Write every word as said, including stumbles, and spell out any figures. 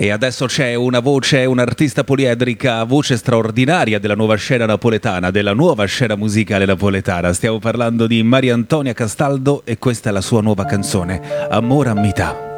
E adesso c'è una voce, un'artista poliedrica, voce straordinaria della nuova scena napoletana, della nuova scena musicale napoletana. Stiamo parlando di Maria Antonia Castaldo e questa è la sua nuova canzone, Amor a metà.